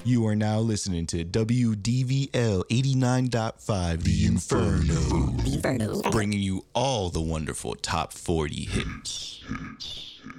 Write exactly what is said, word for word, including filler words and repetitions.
You are now listening to W D V L eighty-nine point five, The Inferno. The Inferno. Bringing you all the wonderful top forty hits.